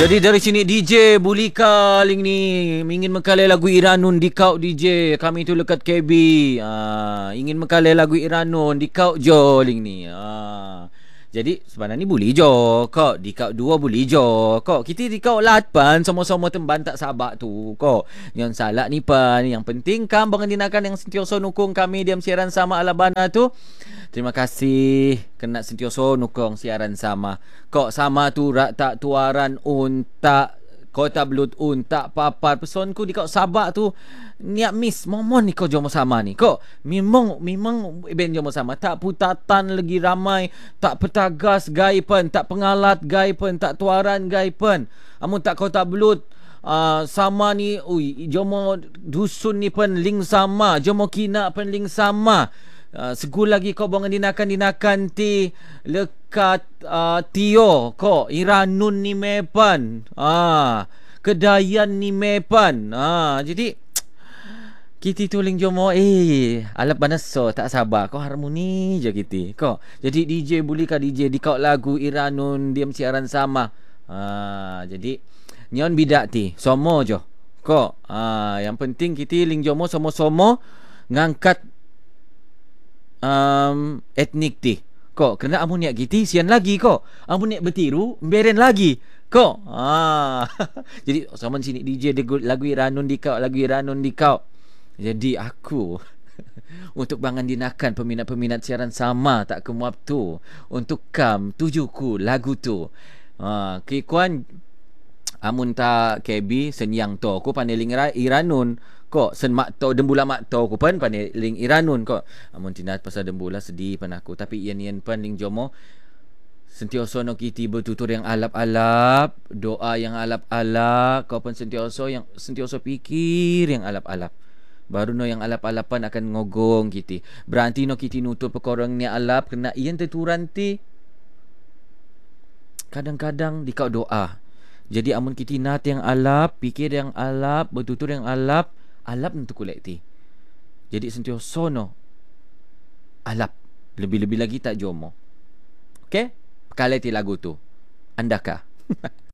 Jadi dari sini DJ Bulika ling ni ingin mengkalai lagu Iranun di kau DJ. Kami tu lekat KB. Ingin mengkalai lagu Iranun di kau jo ling ni. Jadi sebenarnya ni boleh jo kok. Di kau dua boleh jo kok. Kita di kau lapan sama-sama temban tak sabak tu kok. Yang salah ni pan. Yang penting kan pengendinakan yang sentiasa nukung kami diam siaran sama Alabana tu. Terima kasih kena sentioso nukong siaran sama. Kok sama tu rak tak tuaran untak kota belut untak papar pesonku di kau sabak tu niat miss momon ni kau jomo sama ni. Kok memang ben jomo sama tak putatan lagi ramai, tak petagas gaipan, tak pengalat gaipan, tak tuaran gaipan. Amun tak kota belut sama ni jomo dusun ni pen ling sama, jomo kina pen ling sama. Segul lagi kau bangun dinakan ti lekat Tio kau Iranun ni mepan Kedayan ni mepan jadi kita tuling jomo alap banaso tak sabar kau harmoni je kita kau jadi DJ boleh kah DJ di kau lagu Iranun diam siaran sama jadi nyon bidak ti somo jo kau yang penting kita ling jomo somo-somo ngangkat etnik ti kok kerana amun niat giti sian lagi kok amun niat bertiru beren lagi kok jadi sama sini DJ lagu Iranun di kau lagu Iranun di kau jadi aku untuk bangan dinakan peminat-peminat siaran sama tak kemuap tu untuk kam tujuku lagu tu kikuan amun tak KB senyang to aku paneling Iranun kok sen mak tau dembula mak tau ku pan paneling Iranun kok amun tinat pasal dembula sedih pan aku tapi ian pan ling jomo sentioso no kiti bertutur yang alap-alap doa yang alap-alap kau pun sentioso pikir yang alap-alap baru no yang alap-alapan akan ngogong kiti berarti no kiti nutur pekorang ni alap kena ian teturan ti kadang-kadang di kau doa jadi amun kiti nat yang alap pikir yang alap bertutur yang alap untuk kolekti. Jadi sentioso no alap lebih-lebih lagi tak jomo. Okey? Kalai ti lagu tu. Andakah?